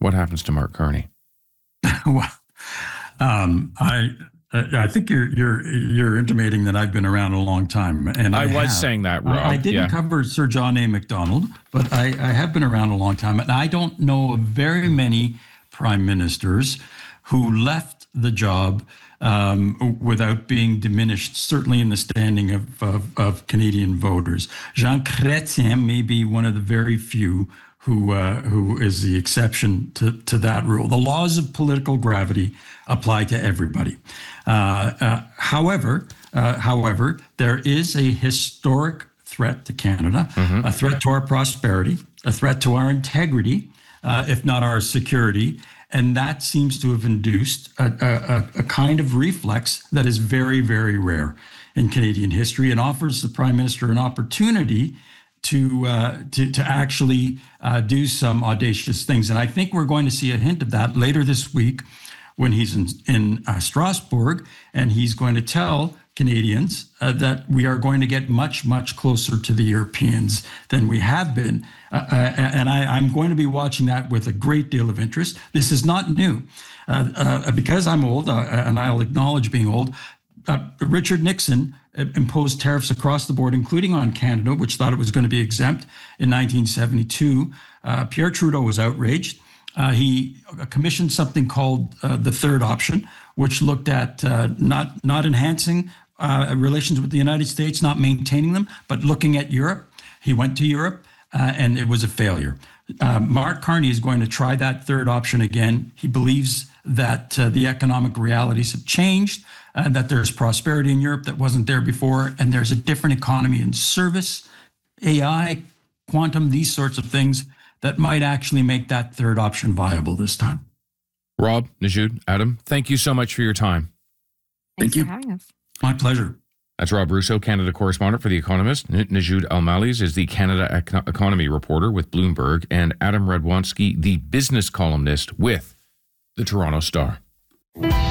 what happens to Mark Carney? Well, I think you're intimating that I've been around a long time, and I was saying that, Rob. I didn't cover Sir John A. Macdonald, but I have been around a long time, and I don't know of very many prime ministers who left the job without being diminished, certainly in the standing of Canadian voters. Jean Chrétien may be one of the very few who is the exception to that rule. The laws of political gravity apply to everybody. However, there is a historic threat to Canada, a threat to our prosperity, a threat to our integrity, if not our security. And that seems to have induced a kind of reflex that is very, very rare in Canadian history and offers the Prime Minister an opportunity to actually do some audacious things. And I think we're going to see a hint of that later this week when he's in Strasbourg, and he's going to tell Canadians that we are going to get much, much closer to the Europeans than we have been. And I'm going to be watching that with a great deal of interest. This is not new. Because I'm old, and I'll acknowledge being old, Richard Nixon imposed tariffs across the board, including on Canada, which thought it was going to be exempt in 1972. Pierre Trudeau was outraged. He commissioned something called the Third Option, which looked at not enhancing relations with the United States, not maintaining them, but looking at Europe. He went to Europe, and it was a failure. Mark Carney is going to try that third option again. He believes that the economic realities have changed, that there's prosperity in Europe that wasn't there before, and there's a different economy in service, AI, quantum, these sorts of things that might actually make that third option viable this time. Rob, Najoud, Adam, thank you so much for your time. Thanks for having us. My pleasure. That's Rob Russo, Canada correspondent for The Economist. Najoud Al-Malles is the Canada economy reporter with Bloomberg, and Adam Radwanski, the business columnist with the Toronto Star.